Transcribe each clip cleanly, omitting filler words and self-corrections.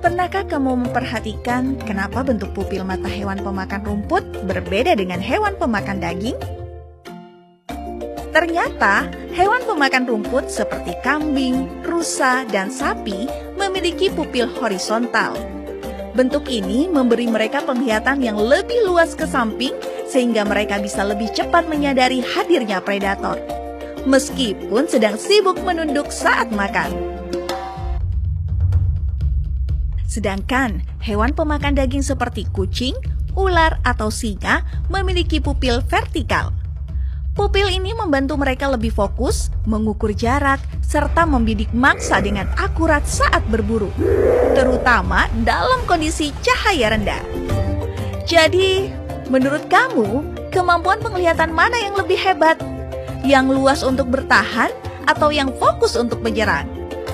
Pernahkah kamu memperhatikan kenapa bentuk pupil mata hewan pemakan rumput berbeda dengan hewan pemakan daging? Ternyata, hewan pemakan rumput seperti kambing, rusa, dan sapi memiliki pupil horizontal. Bentuk ini memberi mereka penglihatan yang lebih luas ke samping sehingga mereka bisa lebih cepat menyadari hadirnya predator, meskipun sedang sibuk menunduk saat makan. Sedangkan hewan pemakan daging seperti kucing, ular, atau singa memiliki pupil vertikal. Pupil ini membantu mereka lebih fokus, mengukur jarak, serta membidik mangsa dengan akurat saat berburu, terutama dalam kondisi cahaya rendah. Jadi, menurut kamu, kemampuan penglihatan mana yang lebih hebat? Yang luas untuk bertahan atau yang fokus untuk menyerang?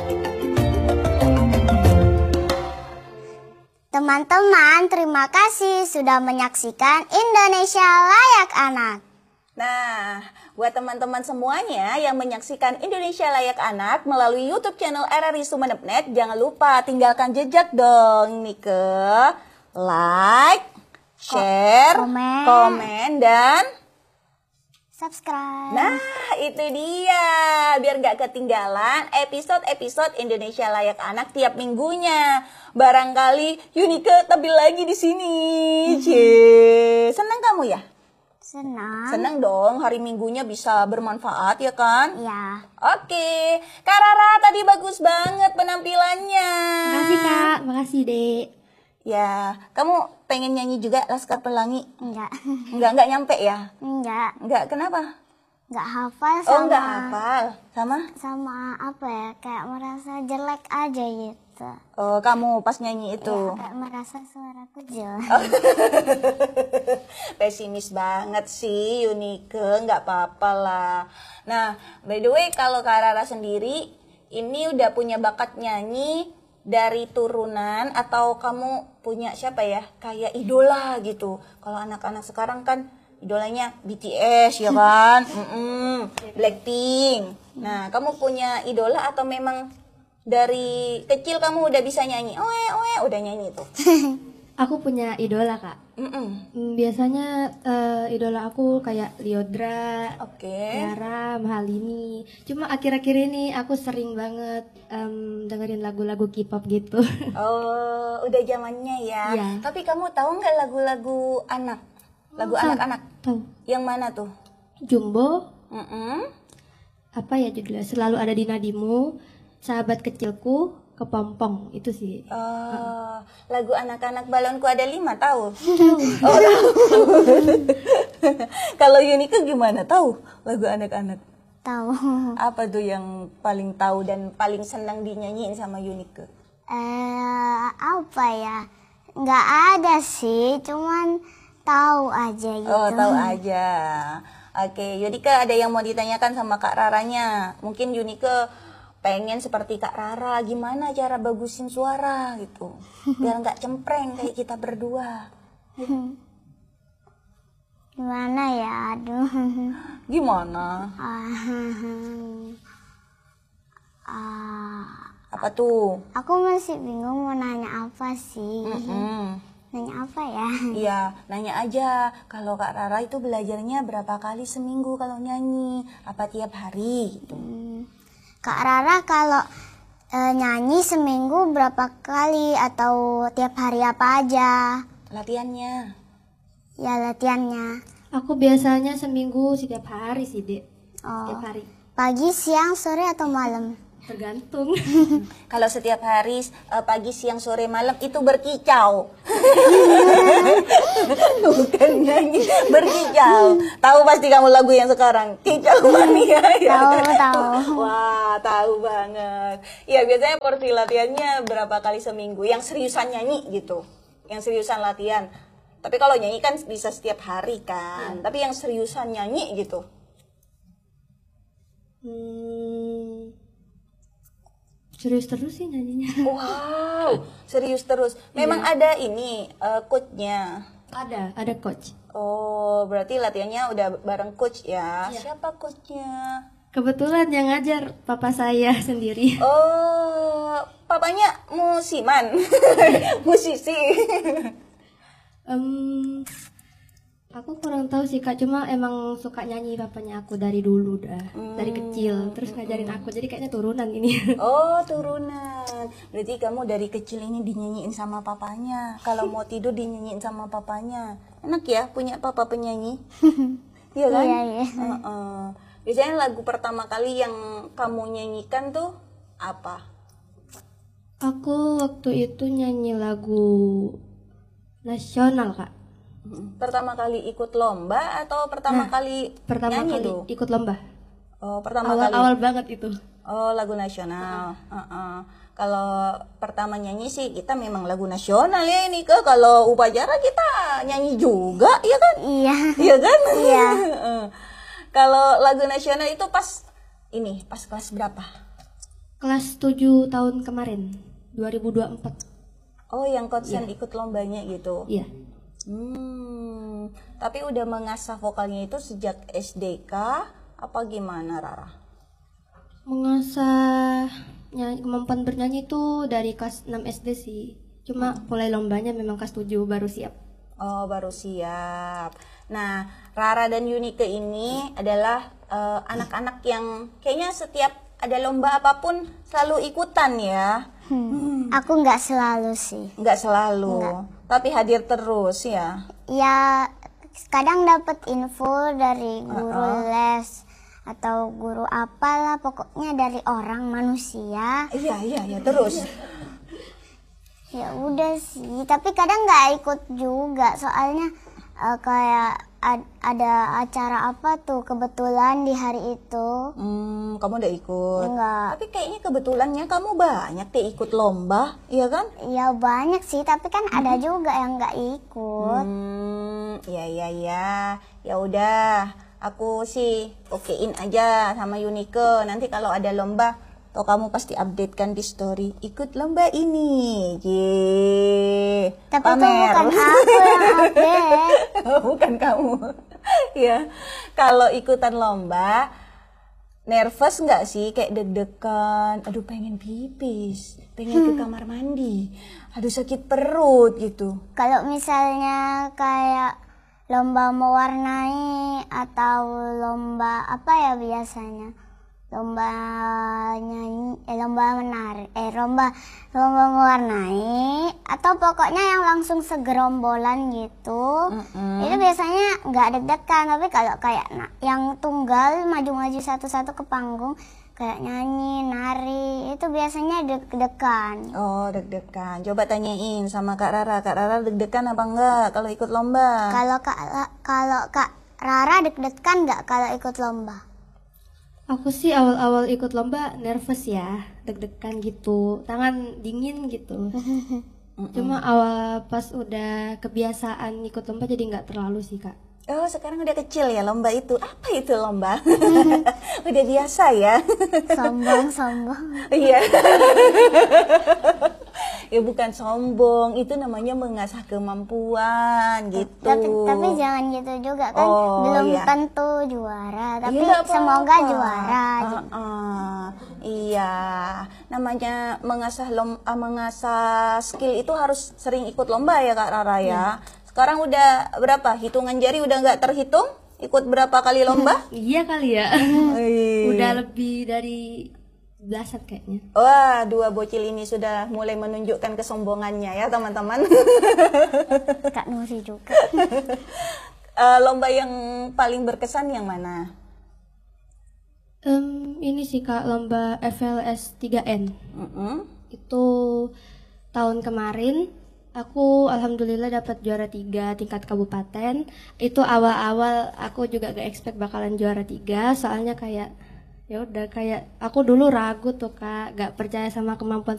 Teman-teman, terima kasih sudah menyaksikan Indonesia Layak Anak. Nah, buat teman-teman semuanya yang menyaksikan Indonesia Layak Anak melalui YouTube channel RRI Sumeneb.net, jangan lupa tinggalkan jejak dong, Nike. Like, share, komen, dan subscribe. Nah, itu dia. Biar gak ketinggalan episode-episode Indonesia Layak Anak tiap minggunya. Barangkali Yunike tampil lagi di sini. Senang kamu ya? Senang. Senang dong, hari Minggunya bisa bermanfaat ya kan? Ya. Oke, Kak Rara tadi bagus banget penampilannya. Makasih Kak, makasih Dek. Ya, kamu pengen nyanyi juga Laskar Pelangi? Enggak. Enggak nyampe ya? Enggak, kenapa? enggak hafal sama. Oh, enggak hafal. Sama apa ya, kayak merasa jelek aja gitu. Oh, kamu pas nyanyi itu? Ya, kayak merasa suaraku jelek. Oh. Pesimis banget sih Yunike, nggak apa-apa lah. Nah, by the way, kalau Kak Rara sendiri ini udah punya bakat nyanyi dari turunan atau kamu punya siapa ya, kayak idola gitu? Kalau anak-anak sekarang kan idolanya BTS ya kan, Blackpink. Nah, kamu punya idola atau memang dari kecil kamu udah bisa nyanyi? Udah nyanyi tuh. Aku punya idola Kak. Biasanya idola aku kayak Lyodra, Tiara, Mahalini. Cuma akhir-akhir ini aku sering banget dengerin lagu-lagu K-pop gitu. Oh, udah zamannya ya. Ya. Tapi kamu tahu nggak lagu-lagu anak? Lagu anak-anak? Tahu. Yang mana tuh? Jumbo. Apa ya judulnya? Selalu ada di nadimu, Sahabat Kecilku, Kepompong, itu sih. Lagu anak-anak Balonku Ada 5, tahu? Kalau Yunike gimana, tahu lagu anak-anak? Tahu. Apa tuh yang paling tahu dan paling senang dinyanyiin sama Yunike? Apa ya? Nggak ada sih, cuman tahu aja gitu. Oh, tahu aja. Oke, Yunike ada yang mau ditanyakan sama Kak Raranya. Mungkin Yunike pengen seperti Kak Rara, gimana cara bagusin suara gitu, biar nggak cempreng kayak kita berdua. Gimana ya, aduh. Gimana? Apa tuh? Aku masih bingung mau nanya apa sih. Nanya apa ya? Iya, nanya aja. Kalau Kak Rara itu belajarnya berapa kali seminggu kalau nyanyi? Apa tiap hari gitu? Kak Rara kalau nyanyi seminggu berapa kali atau tiap hari apa aja? Latihannya? Ya, latihannya. Aku biasanya seminggu setiap hari sih Dek. Oh. Setiap hari. Pagi, siang, sore atau malam? Tergantung. Kalau setiap hari pagi, siang, sore, malam itu berkicau. Bukan nyanyi, berkicau. Tahu pasti kamu lagu yang sekarang, Kicau Mania ya? Tahu. Wah, tahu banget. Ya, biasanya porsi latihannya berapa kali seminggu? Yang seriusan nyanyi gitu. Yang seriusan latihan. Tapi kalau nyanyi kan bisa setiap hari kan. Tapi yang seriusan nyanyi gitu. Serius terus sih nyanyinya. Wow, serius terus. Memang ada ini coachnya. Ada coach. Oh, berarti latihannya udah bareng coach ya? Siapa coachnya? Kebetulan yang ngajar papa saya sendiri. Oh, papanya musiman, musisi. Aku kurang tahu sih Kak, cuma emang suka nyanyi papanya aku dari dulu dah, dari kecil. Terus ngajarin aku, jadi kayaknya turunan ini. Oh, turunan. Berarti kamu dari kecil ini dinyanyiin sama papanya. Kalau mau tidur dinyanyiin sama papanya. Enak ya punya papa penyanyi. Iya kan? Iya, iya. Biasanya lagu pertama kali yang kamu nyanyikan tuh apa? Aku waktu itu nyanyi lagu nasional Kak. Pertama kali ikut lomba atau pertama kali Pertama nyanyi kali tuh? ikut lomba. Oh, pertama kali. Awal-awal banget itu. Oh, lagu nasional. Kalau pertama nyanyi sih kita memang lagu nasional ya ini ke. Kalau upacara kita nyanyi juga, ya kan? Iya. Iya kan? Iya. Kalau lagu nasional itu pas kelas berapa? Kelas 7 tahun kemarin, 2024. Oh, yang konsen ikut lombanya gitu. Iya. Tapi udah mengasah vokalnya itu sejak SD kah? Apa gimana, Rara? Mengasah kemampuan bernyanyi itu dari kelas 6 SD sih. Cuma mulai lombanya memang kelas 7 baru siap. Oh, baru siap. Nah, Rara dan Yunike ini adalah anak-anak yang kayaknya setiap ada lomba apapun selalu ikutan ya. Aku nggak selalu sih. Nggak selalu, tapi hadir terus ya. Ya, kadang dapat info dari guru les atau guru apalah, pokoknya dari orang manusia. Iya, terus. Ya udah sih, tapi kadang nggak ikut juga, soalnya kayak ada acara apa tuh kebetulan di hari itu. Kamu udah ikut? Enggak. Tapi kayaknya kebetulannya kamu banyak deh ikut lomba, iya kan? Ya banyak sih, tapi kan ada juga yang nggak ikut. Ya. Ya udah, aku sih okein aja sama Yunike. Nanti kalau ada lomba, toh kamu pasti updatekan di story. Ikut lomba ini, Tapi pamer. itu bukan aku yang update. Bukan kamu. Ya, kalau ikutan lomba, nervous nggak sih? Kayak deg-degan. Aduh, pengen pipis, pengen ke kamar mandi. Aduh, sakit perut gitu. Kalau misalnya kayak lomba mewarnai atau lomba apa ya biasanya? Lomba nyanyi, lomba menari, lomba mewarnai atau pokoknya yang langsung segerombolan gitu. Itu biasanya nggak deg-degan, tapi kalau kayak yang tunggal maju-maju satu-satu ke panggung kayak nyanyi, nari, itu biasanya deg-degan. Oh, deg-degan. Coba tanyain sama Kak Rara. Kak Rara deg-degan apa enggak kalau ikut lomba? Kalau Kak Rara deg-degan nggak kalau ikut lomba? Aku sih awal-awal ikut lomba nervous ya, deg-degan gitu, tangan dingin gitu. Cuma awal pas udah kebiasaan ikut lomba jadi nggak terlalu sih Kak. Oh, sekarang udah kecil ya lomba itu. Apa itu lomba? Udah biasa ya. Sombong. Iya. Ya bukan sombong, itu namanya mengasah kemampuan gitu. Tapi jangan gitu juga kan, belum tentu juara, tapi Ya, semoga juara. Iya, namanya mengasah skill itu harus sering ikut lomba ya Kak Rara ya. Sekarang udah berapa? Hitungan jari udah nggak terhitung? Ikut berapa kali lomba? Iya kali ya. Udah lebih dari belasan kayaknya. Wah, dua bocil ini sudah mulai menunjukkan kesombongannya ya teman-teman. Kak Nuri juga. Lomba yang paling berkesan yang mana? Ini sih Kak, lomba FLS 3N. Itu tahun kemarin aku alhamdulillah dapat juara 3 tingkat kabupaten. Itu awal-awal aku juga gak expect bakalan juara 3, soalnya kayak ya udah kayak aku dulu ragu tuh Kak, gak percaya sama kemampuan